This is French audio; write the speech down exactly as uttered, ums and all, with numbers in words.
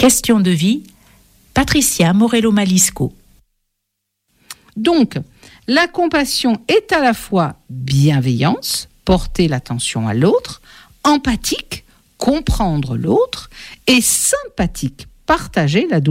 Question de vie, Patricia Morello-Malisco. Donc, la compassion est à la fois bienveillance, porter l'attention à l'autre, empathique, comprendre l'autre, et sympathique, partager la douleur.